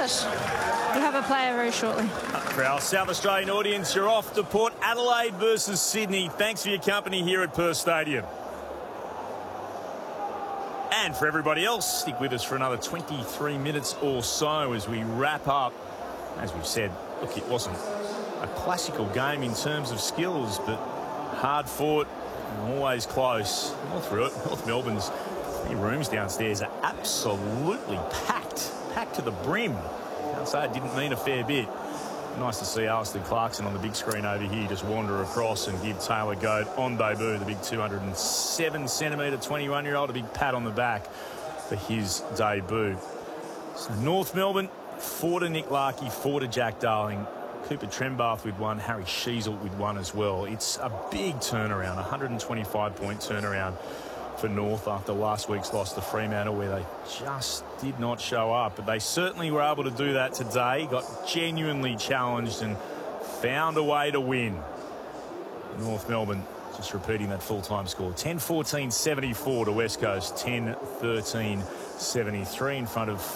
it. We'll have a player very shortly. For our South Australian audience, you're off to Port Adelaide versus Sydney. Thanks for your company here at Perth Stadium. And for everybody else, stick with us for another 23 minutes or so as we wrap up. As we've said, look, it wasn't a classical game in terms of skills, but hard fought and always close. North Melbourne's 3 rooms downstairs are absolutely packed to the brim. I'd say it didn't mean a fair bit. Nice to see Alistair Clarkson on the big screen over here just wander across and give Taylor Goad on debut, the big 207cm 21-year-old, a big pat on the back for his debut. So North Melbourne, 4 to Nick Larkey, 4 to Jack Darling. Cooper Trembath with 1, Harry Sheasel with 1 as well. It's a big turnaround, 125-point turnaround for North after last week's loss to Fremantle, where they just did not show up. But they certainly were able to do that today, got genuinely challenged and found a way to win. North Melbourne just repeating that full-time score, 10-14-74 to West Coast, 10-13-73 in front of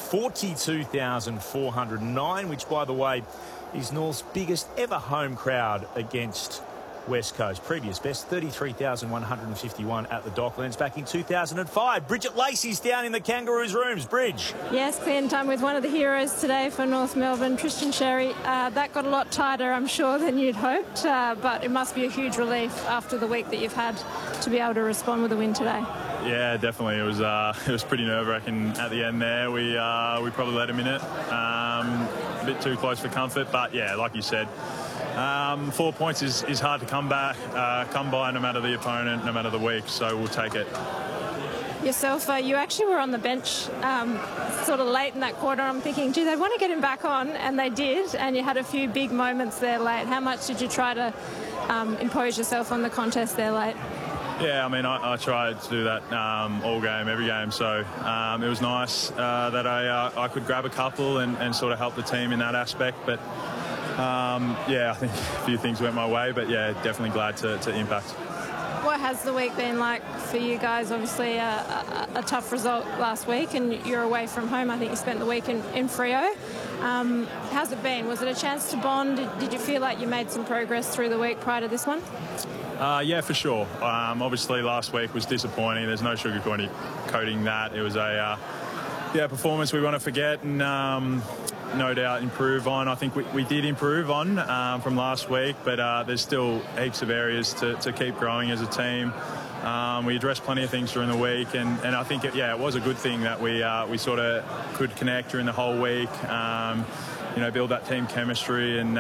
42,409, which, by the way, is North's biggest ever home crowd against West Coast. Previous best, 33,151 at the Docklands back in 2005. Bridget Lacey's down in the Kangaroos rooms. Bridge. Yes, Clint, I'm with one of the heroes today for North Melbourne, Tristan Sherry. That got a lot tighter, I'm sure, than you'd hoped, but it must be a huge relief after the week that you've had to be able to respond with a win today. Yeah, definitely. It was pretty nerve-wracking at the end there. We probably let him in it. A bit too close for comfort, but yeah, like you said, 4 points is hard to come by no matter the opponent, no matter the week, so we'll take it. Yourself, you actually were on the bench sort of late in that quarter. I'm thinking, gee, they want to get him back on, and they did, and you had a few big moments there late. How much did you try to impose yourself on the contest there late? Yeah, I mean, I tried to do that all game, every game, so it was nice that I could grab a couple and sort of help the team in that aspect, but yeah, I think a few things went my way, but yeah, definitely glad to impact. What has the week been like for you guys? Obviously a tough result last week and you're away from home. I think you spent the week in Freo. How's it been? Was it a chance to bond? Did you feel like you made some progress through the week prior to this one? Yeah, for sure. Obviously last week was disappointing. There's no sugarcoating that. It was a performance we want to forget and no doubt improve on. I think we did improve on from last week, but there's still heaps of areas to keep growing as a team. We addressed plenty of things during the week, and I think it was a good thing that we sort of could connect during the whole week. Build that team chemistry, and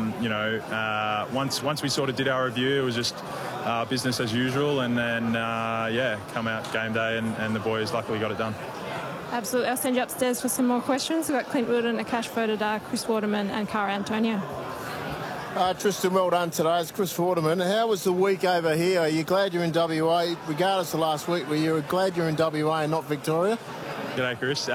once we sort of did our review, it was just business as usual, and then come out game day, and the boys luckily got it done. Absolutely. I'll send you upstairs for some more questions. We've got Clint Wilden, Akash Vodadar, Chris Waterman and Cara Antonio. Tristan, well done today. It's Chris Waterman. How was the week over here? Are you glad you're in WA? Regardless of last week, were you glad you're in WA and not Victoria? G'day, Chris.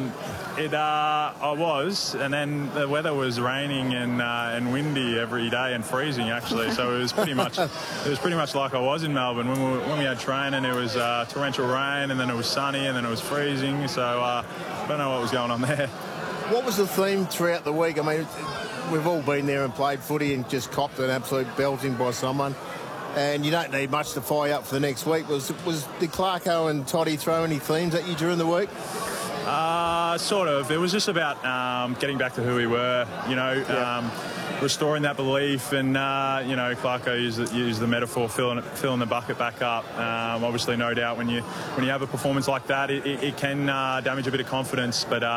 I was, and then the weather was raining and windy every day and freezing actually. So it was pretty much like I was in Melbourne when we had training. It was torrential rain, and then it was sunny, and then it was freezing. So I don't know what was going on there. What was the theme throughout the week? I mean, we've all been there and played footy and just copped an absolute belting by someone. And you don't need much to fire up for the next week. Did Clarko and Toddy throw any themes at you during the week? Sort of. It was just about getting back to who we were, restoring that belief, and Clarko used the metaphor filling the bucket back up. Obviously, no doubt when you have a performance like that, it can damage a bit of confidence, but